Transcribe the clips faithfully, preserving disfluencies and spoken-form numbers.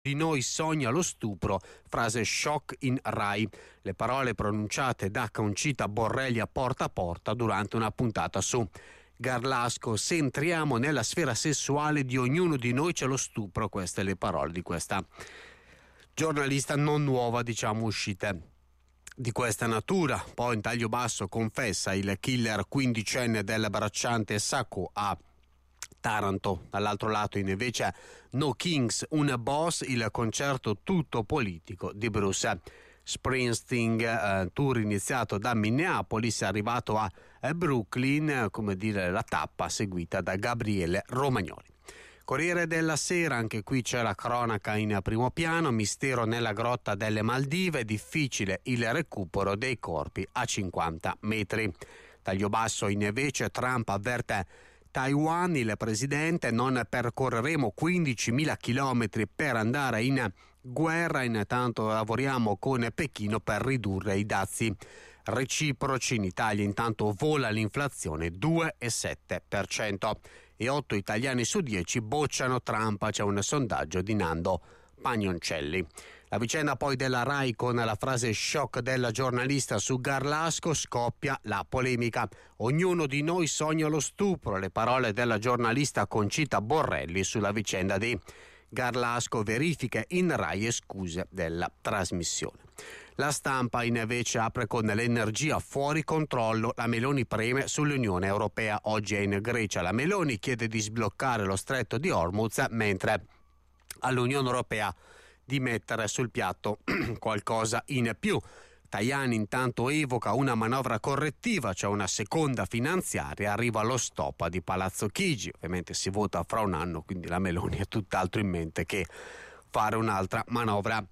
di noi sogna lo stupro, frase shock in Rai. Le parole pronunciate da Concita Borrelli a Porta a Porta durante una puntata su Garlasco. Se entriamo nella sfera sessuale di ognuno di noi c'è lo stupro, queste le parole di questa giornalista non nuova, diciamo, uscite di questa natura. Poi in taglio basso confessa il killer quindicenne del bracciante Sacco a Taranto. Dall'altro lato invece No Kings, un boss, il concerto tutto politico di Bruce Springsteen, eh, tour iniziato da Minneapolis, è arrivato a eh, Brooklyn, come dire la tappa seguita da Gabriele Romagnoli. Corriere della Sera, anche qui c'è la cronaca in primo piano, mistero nella grotta delle Maldive, difficile il recupero dei corpi a cinquanta metri. Taglio basso invece Trump avverte Taiwan, il presidente: non percorreremo quindicimila chilometri per andare in guerra, intanto lavoriamo con Pechino per ridurre i dazi reciproci. In Italia intanto vola l'inflazione due virgola sette per cento e otto italiani su dieci bocciano Trump, c'è un sondaggio di Nando Pagnoncelli. La vicenda poi della Rai con la frase shock della giornalista su Garlasco, scoppia la polemica. Ognuno di noi sogna lo stupro, le parole della giornalista Concita Borrelli sulla vicenda di Garlasco, verifiche in Rai e scuse della trasmissione. La Stampa invece apre con l'energia fuori controllo, la Meloni preme sull'Unione Europea, oggi è in Grecia, la Meloni chiede di sbloccare lo stretto di Hormuz, mentre all'Unione Europea di mettere sul piatto qualcosa in più. Tajani intanto evoca una manovra correttiva, c'è una seconda finanziaria, arriva lo stop di Palazzo Chigi, ovviamente si vota fra un anno, quindi la Meloni ha tutt'altro in mente che fare un'altra manovra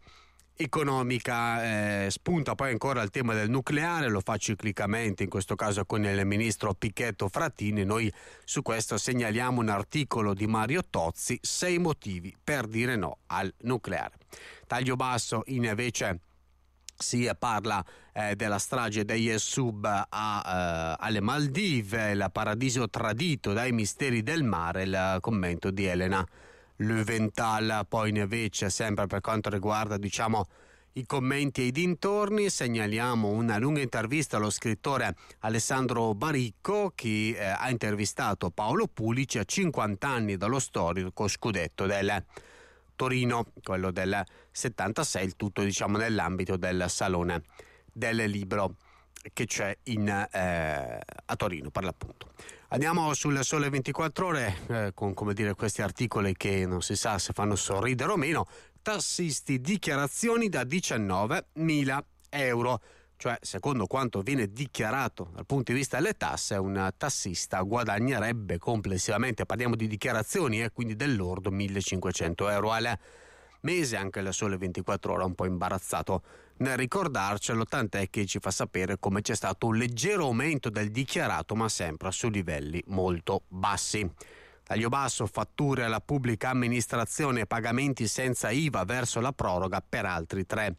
economica. Eh, spunta poi ancora il tema del nucleare, lo fa ciclicamente, in questo caso con il ministro Picchetto Frattini. Noi su questo segnaliamo un articolo di Mario Tozzi, sei motivi per dire no al nucleare. Taglio basso invece si parla eh, della strage dei sub a, eh, alle Maldive, il paradiso tradito dai misteri del mare, il commento di Elena Löwenthal. Poi invece, sempre per quanto riguarda diciamo i commenti e i dintorni, segnaliamo una lunga intervista allo scrittore Alessandro Baricco, che eh, ha intervistato Paolo Pulici a cinquanta anni dallo storico scudetto del Torino, quello del settantasei, il tutto diciamo nell'ambito del Salone del Libro che c'è in, eh, a Torino per l'appunto. Andiamo sul Sole ventiquattro Ore eh, con, come dire, questi articoli che non si sa se fanno sorridere o meno. Tassisti, dichiarazioni da diciannovemila euro, cioè secondo quanto viene dichiarato dal punto di vista delle tasse, un tassista guadagnerebbe complessivamente, parliamo di dichiarazioni, eh, quindi del lordo millecinquecento euro al mese. Anche il Sole ventiquattro Ore è un po' imbarazzato nel ricordarcelo, tant'è che ci fa sapere come c'è stato un leggero aumento del dichiarato, ma sempre su livelli molto bassi. Taglio basso, fatture alla pubblica amministrazione, pagamenti senza I V A verso la proroga per altri tre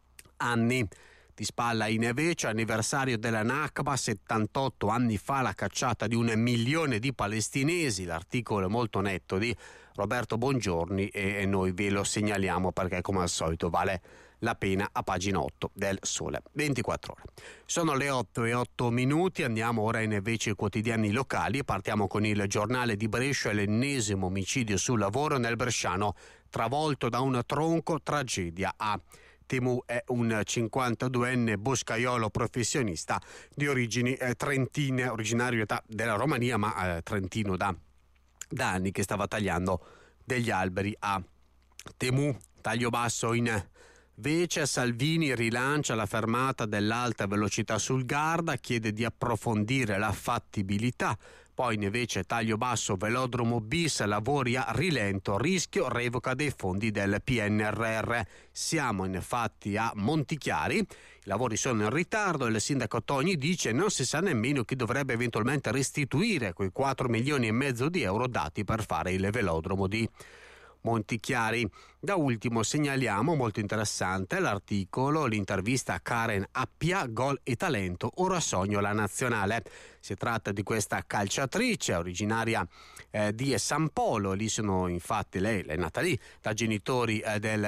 anni. Di spalla invece anniversario della Nakba, settantotto anni fa la cacciata di un milione di palestinesi, l'articolo è molto netto di Roberto Bongiorni e noi ve lo segnaliamo perché come al solito vale la pena a pagina otto del Sole ventiquattro Ore. Sono le otto e otto minuti, andiamo ora invece ai quotidiani locali e partiamo con il Giornale di Brescia, l'ennesimo omicidio sul lavoro nel bresciano, travolto da un tronco, tragedia a Temu. È un cinquantaduenne boscaiolo professionista di origini eh, trentine, originario della Romania ma eh, trentino da, da anni, che stava tagliando degli alberi a Temu. Taglio basso in Invece Salvini rilancia la fermata dell'alta velocità sul Garda, chiede di approfondire la fattibilità. Poi invece taglio basso, velodromo bis, lavori a rilento, rischio revoca dei fondi del P N R R. Siamo infatti a Montichiari, i lavori sono in ritardo e il sindaco Togni dice non si sa nemmeno chi dovrebbe eventualmente restituire quei quattro milioni e mezzo di euro dati per fare il velodromo di Montichiari. Da ultimo segnaliamo, molto interessante, l'articolo, l'intervista a Karen Appia, gol e talento, ora sogno la nazionale. Si tratta di questa calciatrice originaria eh, di San Polo, lì sono infatti lei, lei è nata lì, da genitori eh, del